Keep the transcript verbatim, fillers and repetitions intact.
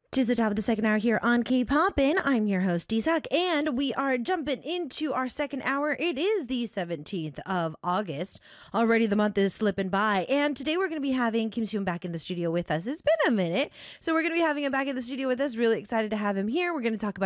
Tis the top of the second hour here on K-Poppin'. I'm your host, D-Suck, and we are jumping into our second hour. It is the seventeenth of August. Already the month is slipping by, and today we're going to be having Kim Seung back in the studio with us. It's been a minute, so we're going to be having him back in the studio with us. Really excited to have him here. We're going to talk about